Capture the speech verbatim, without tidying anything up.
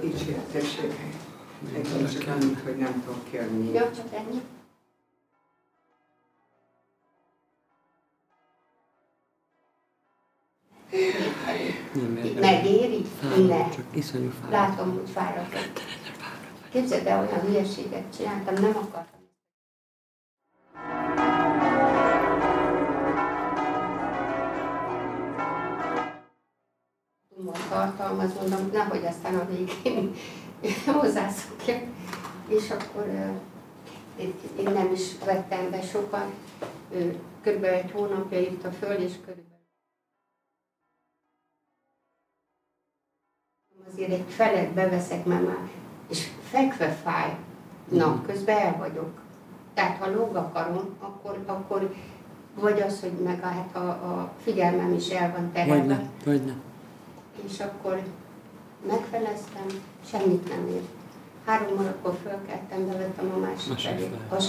nincs értessége. Nekem csak annyit, hogy nem tudok jönni. Jó, csak ennyi. Megéri? Ne. Csak iszonyú fáradt. Látom, hogy fáradt. Képzeld el, olyan hülyeséget csináltam, nem akartam. Tartalmaz, mondom, nehogy aztán a végén hozzászokjak. És akkor uh, én nem is vettem be sokat, ő körülbelül egy hónapja írta föl, és körülbelül azért egy felet beveszek, mert már, és fekve fáj, napközben el vagyok. Tehát ha lóg a karom, akkor, akkor vagy az, hogy meg a, hát a, a figyelmem is el van terelve. Hogyne, hogyne. És akkor megfeleztem, semmit nem ért. Három órakor fölkeltem, bevettem a másik felé.